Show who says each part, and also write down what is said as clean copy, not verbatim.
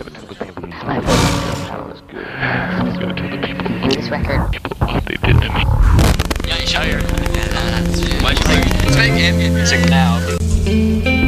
Speaker 1: Go tell the people
Speaker 2: My voice was good.
Speaker 1: Go tell the people.
Speaker 2: This record.
Speaker 1: What they did to me.
Speaker 3: Ja, ich höre. Weißt du, deswegen, wir sind now.